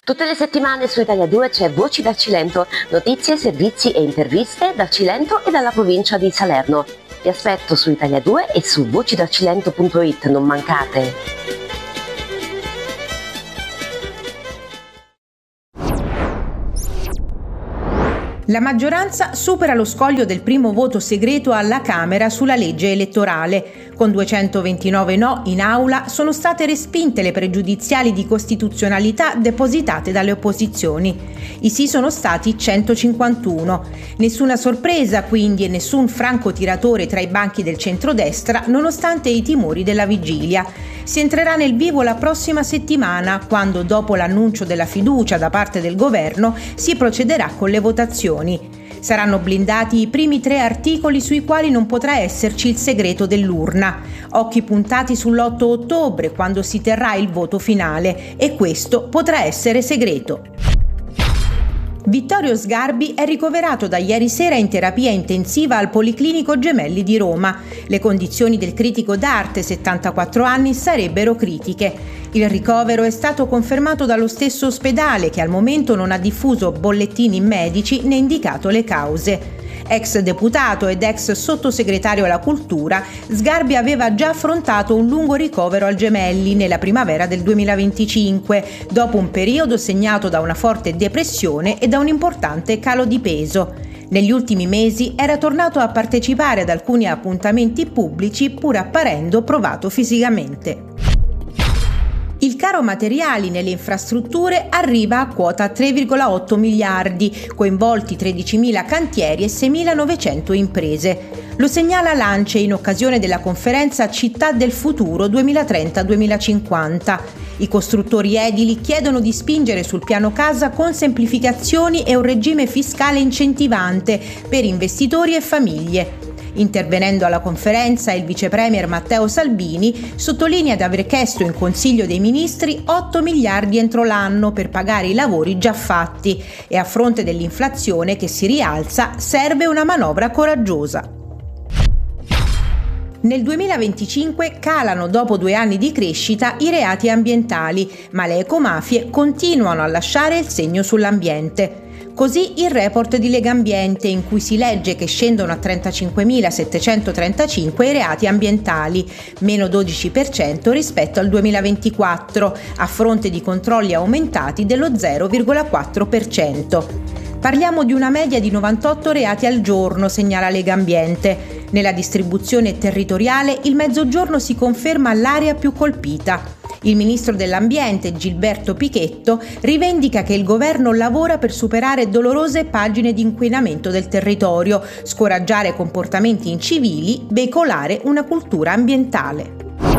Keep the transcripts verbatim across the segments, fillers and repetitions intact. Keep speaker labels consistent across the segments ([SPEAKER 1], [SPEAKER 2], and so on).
[SPEAKER 1] Tutte le settimane su Italia due c'è Voci dal Cilento, notizie, servizi e interviste dal Cilento e dalla provincia di Salerno. Vi aspetto su Italia due e su voci dal cilento punto it, non mancate!
[SPEAKER 2] La maggioranza supera lo scoglio del primo voto segreto alla Camera sulla legge elettorale. Con duecentoventinove no in aula sono state respinte le pregiudiziali di costituzionalità depositate dalle opposizioni. I sì sono stati centocinquantuno. Nessuna sorpresa quindi e nessun francotiratore tra i banchi del centrodestra, nonostante i timori della vigilia. Si entrerà nel vivo la prossima settimana, quando dopo l'annuncio della fiducia da parte del governo si procederà con le votazioni. Saranno blindati i primi tre articoli sui quali non potrà esserci il segreto dell'urna. Occhi puntati sull'otto ottobre, quando si terrà il voto finale, e questo potrà essere segreto. Vittorio Sgarbi è ricoverato da ieri sera in terapia intensiva al Policlinico Gemelli di Roma. Le condizioni del critico d'arte, settantaquattro anni, sarebbero critiche. Il ricovero è stato confermato dallo stesso ospedale, che al momento non ha diffuso bollettini medici né indicato le cause. Ex deputato ed ex sottosegretario alla cultura, Sgarbi aveva già affrontato un lungo ricovero al Gemelli nella primavera del duemilaventicinque, dopo un periodo segnato da una forte depressione e da un importante calo di peso. Negli ultimi mesi era tornato a partecipare ad alcuni appuntamenti pubblici, pur apparendo provato fisicamente. Il caro materiali nelle infrastrutture arriva a quota tre virgola otto miliardi, coinvolti tredicimila cantieri e seimilanovecento imprese. Lo segnala l'ANCE in occasione della conferenza Città del Futuro duemilatrenta duemilacinquanta. I costruttori edili chiedono di spingere sul piano casa con semplificazioni e un regime fiscale incentivante per investitori e famiglie. Intervenendo alla conferenza, il vice premier Matteo Salvini sottolinea di aver chiesto in Consiglio dei Ministri otto miliardi entro l'anno per pagare i lavori già fatti e a fronte dell'inflazione che si rialza serve una manovra coraggiosa. Nel duemilaventicinque calano dopo due anni di crescita i reati ambientali, ma le ecomafie continuano a lasciare il segno sull'ambiente. Così il report di Legambiente, in cui si legge che scendono a trentacinquemilasettecentotrentacinque i reati ambientali, meno dodici per cento rispetto al duemilaventiquattro, a fronte di controlli aumentati dello zero virgola quattro per cento. Parliamo di una media di novantotto reati al giorno, segnala Legambiente. Nella distribuzione territoriale il Mezzogiorno si conferma l'area più colpita. Il ministro dell'Ambiente, Gilberto Pichetto, rivendica che il governo lavora per superare dolorose pagine di inquinamento del territorio, scoraggiare comportamenti incivili, veicolare una cultura ambientale.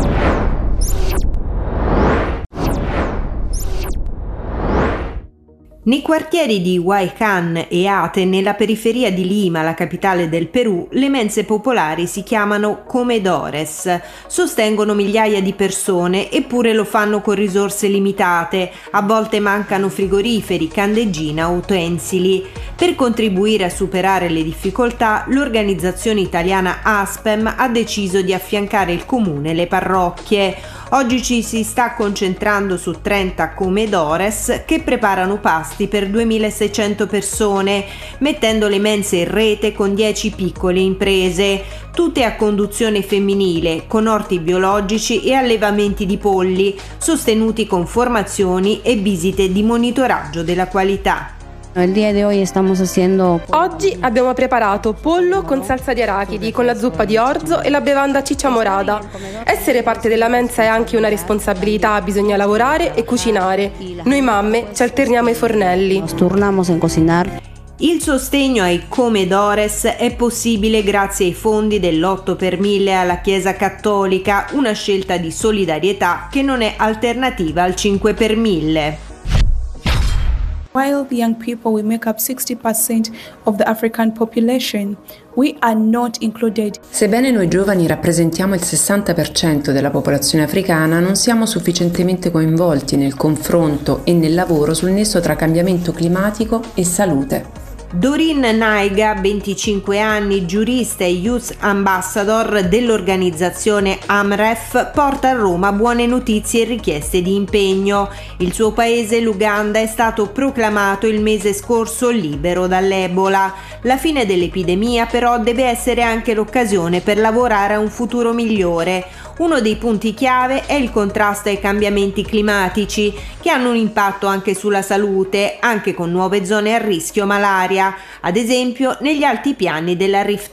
[SPEAKER 3] Nei quartieri di Huaycán e Ate, nella periferia di Lima, la capitale del Perù, le mense popolari si chiamano comedores. Sostengono migliaia di persone, eppure lo fanno con risorse limitate. A volte mancano frigoriferi, candeggina o utensili. Per contribuire a superare le difficoltà, l'organizzazione italiana Aspem ha deciso di affiancare il comune e le parrocchie. Oggi ci si sta concentrando su trenta comedores che preparano pasti per duemilaseicento persone, mettendo le mense in rete con dieci piccole imprese, tutte a conduzione femminile, con orti biologici e allevamenti di polli, sostenuti con formazioni e visite di monitoraggio della qualità.
[SPEAKER 4] Oggi
[SPEAKER 5] abbiamo preparato pollo con salsa di arachidi, con la zuppa di orzo e la bevanda ciccia morada. Essere parte della mensa è anche una responsabilità, bisogna lavorare e cucinare. Noi mamme ci alterniamo ai fornelli.
[SPEAKER 3] Il sostegno ai comedores è possibile grazie ai fondi dell'otto per mille alla Chiesa Cattolica, una scelta di solidarietà che non è alternativa al cinque per mille.
[SPEAKER 6] While the young people we make up sixty percent of the African population, we are not included.
[SPEAKER 7] Sebbene noi giovani rappresentiamo il sessanta per cento della popolazione africana, non siamo sufficientemente coinvolti nel confronto e nel lavoro sul nesso tra cambiamento climatico e salute.
[SPEAKER 3] Doreen Naiga, venticinque anni, giurista e Youth Ambassador dell'organizzazione Amref, porta a Roma buone notizie e richieste di impegno. Il suo paese, l'Uganda, è stato proclamato il mese scorso libero dall'Ebola. La fine dell'epidemia però deve essere anche l'occasione per lavorare a un futuro migliore. Uno dei punti chiave è il contrasto ai cambiamenti climatici, che hanno un impatto anche sulla salute, anche con nuove zone a rischio malaria, ad esempio negli altipiani della Rift